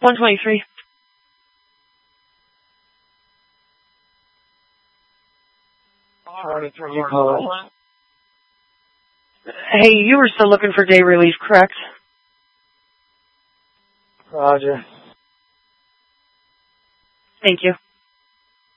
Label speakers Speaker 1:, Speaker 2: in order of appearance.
Speaker 1: 123.
Speaker 2: You call it.
Speaker 1: Hey, you were still looking for day relief, correct?
Speaker 2: Roger.
Speaker 1: Thank you.